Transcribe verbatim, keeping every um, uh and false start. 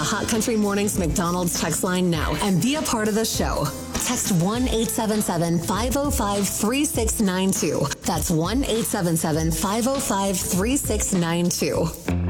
Hot Country Mornings McDonald's text line now and be a part of the show. Text one eight seven seven, five oh five, three six nine two. That's one eight seven seven, five oh five, three six nine two.